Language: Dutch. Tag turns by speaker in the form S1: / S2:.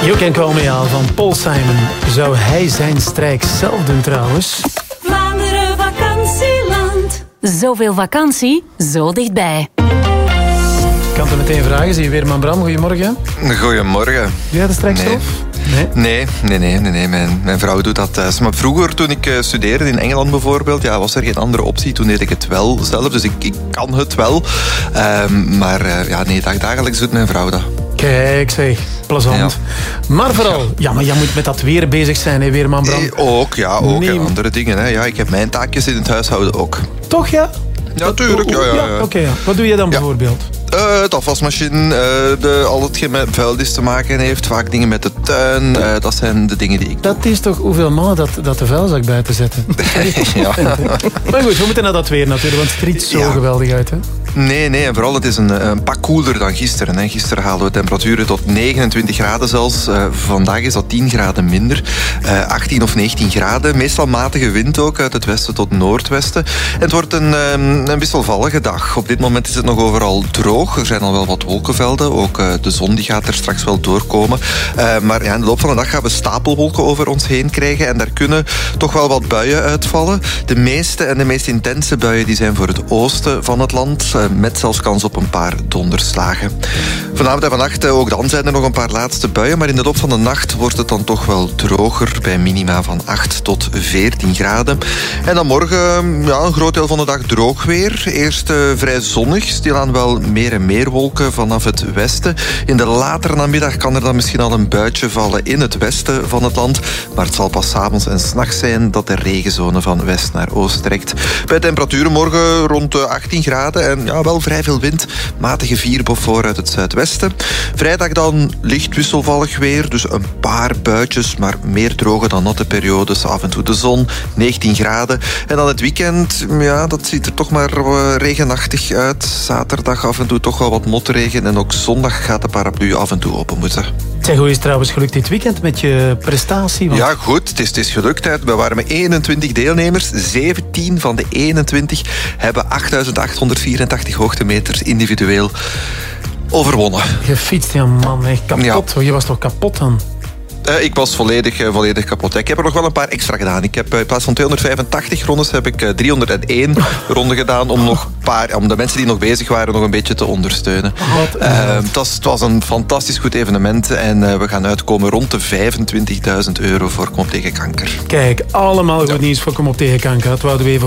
S1: You Can Call Me Al van Paul Simon. Zou hij zijn strijk zelf doen trouwens?
S2: Vlaanderen vakantieland. Zoveel vakantie, zo dichtbij.
S1: Ik kan het meteen vragen. Zie je Weerman Bram, goedemorgen.
S3: Goedemorgen.
S1: Doe jij de strijk zelf?
S3: Nee. Mijn vrouw doet dat. Maar vroeger, toen ik studeerde in Engeland bijvoorbeeld, was er geen andere optie. Toen deed ik het wel zelf, dus ik kan het wel. Dagelijks doet mijn vrouw dat.
S1: Kijk, zeg. Plezant. Ja. Maar vooral, maar jij moet met dat weer bezig zijn, hè, Weerman Bram?
S3: Ook. En andere dingen. Hè. Ja, ik heb mijn taakjes in het huishouden ook.
S1: Toch, ja?
S3: Ja, tuurlijk. Ja.
S1: Oké. Wat doe je dan bijvoorbeeld?
S3: De afwasmachine, al hetgeen met vuilnis te maken heeft, vaak dingen met de tuin, dat zijn de dingen die ik doe.
S1: Dat is toch hoeveel mannen dat de vuilzak buiten zetten?
S3: Ja.
S1: Maar goed, we moeten naar dat weer natuurlijk, want het riet zo geweldig uit, hè?
S3: Nee, en vooral het is een pak koeler dan gisteren. Hè. Gisteren haalden we temperaturen tot 29 graden zelfs. Vandaag is dat 10 graden minder. 18 of 19 graden. Meestal matige wind ook, uit het westen tot noordwesten. En het wordt een wisselvallige dag. Op dit moment is het nog overal droog. Er zijn al wel wat wolkenvelden. Ook de zon die gaat er straks wel doorkomen. Maar in de loop van de dag gaan we stapelwolken over ons heen krijgen. En daar kunnen toch wel wat buien uitvallen. De meeste en de meest intense buien die zijn voor het oosten van het land. Met zelfs kans op een paar donderslagen. Vanavond en vannacht, ook dan zijn er nog een paar laatste buien. Maar in de loop van de nacht wordt het dan toch wel droger. Bij minima van 8 tot 14 graden. En dan morgen een groot deel van de dag droog weer. Eerst vrij zonnig. Stilaan wel meer en meer wolken vanaf het westen. In de latere namiddag kan er dan misschien al een buitje vallen in het westen van het land. Maar het zal pas 's avonds en 's nachts zijn dat de regenzone van west naar oost trekt. Bij temperaturen morgen rond de 18 graden. En wel vrij veel wind. Matige vierbof voor uit het zuidwesten. Vrijdag dan licht wisselvallig weer. Dus een paar buitjes, maar meer droge dan natte periodes. Af en toe de zon, 19 graden. En dan het weekend, dat ziet er toch maar regenachtig uit. Zaterdag af en toe toch wel wat motregen. En ook zondag gaat de paraplu af en toe open moeten.
S1: Zeg, hoe is het trouwens gelukt dit weekend met je prestatie? Want...
S3: Ja, goed. Het is gelukt. We waren met 21 deelnemers. 17 van de 21 hebben 8.884 hoogtemeters individueel overwonnen.
S1: Gefietst, ja man. Kapot. Ja. Je was toch kapot dan?
S3: Ik was volledig kapot. Ik heb er nog wel een paar extra gedaan. Ik heb in plaats van 285 rondes heb ik 301 ronden gedaan om de mensen die nog bezig waren nog een beetje te ondersteunen. Het was een fantastisch goed evenement en we gaan uitkomen rond de €25.000 voor Kom op tegen kanker.
S1: Kijk, allemaal goed nieuws voor Kom op tegen kanker. Dat wouden we even